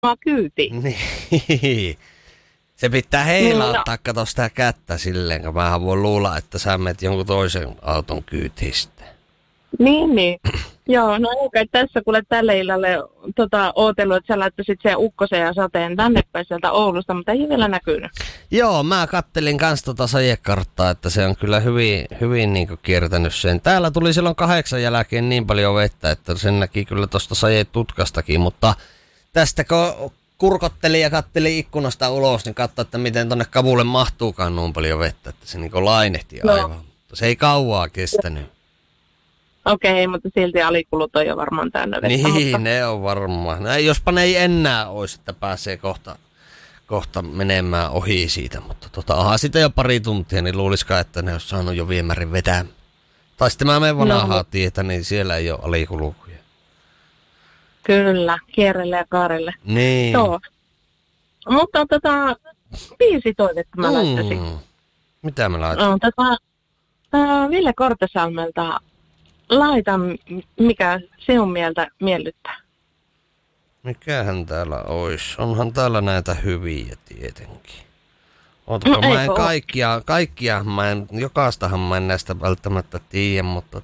kyytiin. Niin. Se pitää heilauttaa, kato sitä kättä silleen, kun mähän voin luulla, että sä menet jonkun toisen auton kyytiin sitten. Niin. Joo, no okei, tässä kuule tälle illalle ootellut, että sä laittaisit sen ukkosen ja sateen tänne päin sieltä Oulusta, mutta ei vielä näkynyt. Joo, mä kattelin kans sadekarttaa, että se on kyllä hyvin niinku kiertänyt sen. Täällä tuli silloin 8 jälkeen niin paljon vettä, että sen näki kyllä tosta sajetutkastakin, mutta tästä kun kurkotteli ja katteli ikkunasta ulos, niin katsoi, että miten tonne Kabulle mahtuukaan niin paljon vettä, että se niinku lainehti aivan. Mutta se ei kauaa kestänyt. Okei, mutta silti alikulut on jo varmaan täynnä vettä. Niin, mutta... ne on varmaan. Jospa ne ei enää olisi, että pääsee kohta menemään ohi siitä, mutta onhan sitä jo pari tuntia, niin luulisikaan, että ne olisi saanut jo viemärin vetää. Tai sitten mä menen vanhaa tietä, niin siellä ei ole alikulukuja. Kyllä, kierrelle ja kaarelle. Niin. Joo. Mutta biisitoivetta mä laittaisin. Mitä mä laitan? Ville Kortesalmelta laita, mikä sinun mieltä miellyttää. Mikähän täällä ois? Onhan täällä näitä hyviä tietenkin. Ootko, mä en kaikkia, jokaistahan mä en näistä välttämättä tiedä, mutta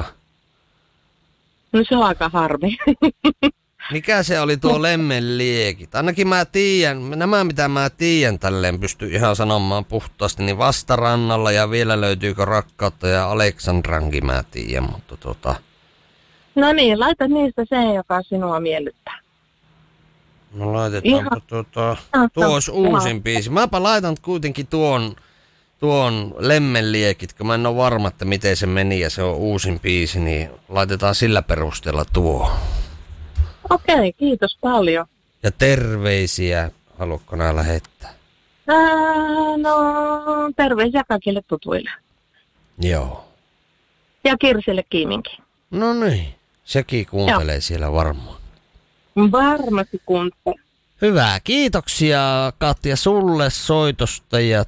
No se on aika harmi. Mikä se oli tuo lemmenliekit? Ainakin mä tiedän, nämä mitä mä tiedän tälleen pysty ihan sanomaan puhtaasti, niin Vastarannalla ja vielä löytyykö Rakkautta ja Aleksandrankin mä tiedän, mutta No niin, laita niistä se, joka sinua miellyttää. No laitetaanpa tuo olisi uusin biisi. Mäpä laitan kuitenkin tuon Lemmenliekit, kun mä en ole varma, että miten se meni ja se on uusin biisi, niin laitetaan sillä perusteella tuo. Okei, kiitos paljon. Ja terveisiä, haluatko nää lähettää? No, terveisiä kaikille tutuille. Joo. Ja Kirsille Kiiminkin. No niin, sekin kuuntelee siellä varmaan. Varmasti kuuntelee. Hyvä, kiitoksia Katja sulle soitosta ja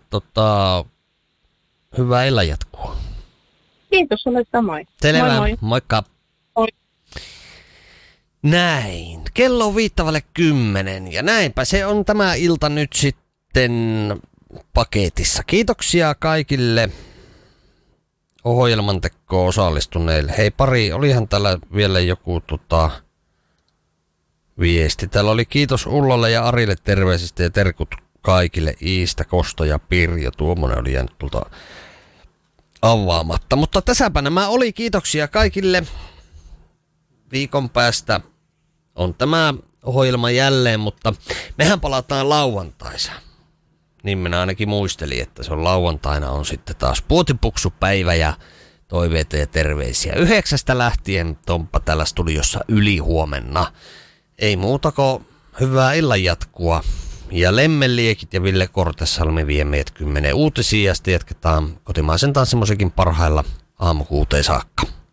hyvää illan jatkua. Kiitos sulle samoin. Selvä, moi moi. Moikka. Moi. Näin, kello on 9:05 ja näinpä se on tämä ilta nyt sitten paketissa. Kiitoksia kaikille ohjelman tekoon osallistuneille. Hei olihan täällä vielä joku viesti. Täällä oli kiitos Ullolle ja Arille terveisistä ja terkut kaikille Iistä, Kosto ja Pirjo. Tuommoinen oli jäänyt avaamatta. Mutta tässäpä nämä oli. Kiitoksia kaikille. Viikon päästä on tämä ohjelma jälleen, mutta mehän palataan lauantaisa. Niin minä ainakin muistelin, että se on lauantaina on sitten taas puotipuksupäivä ja toiveita ja terveisiä. 9 lähtien Tomppa täällä studiossa ylihuomenna. Ei muuta kuin hyvää illan jatkua. Ja Lemmenliekit ja Ville Kortesalmi vie meidät 10 uutisia ja sitten jatketaan kotimaisen tanssimusiikin parhailla aamu 6 saakka.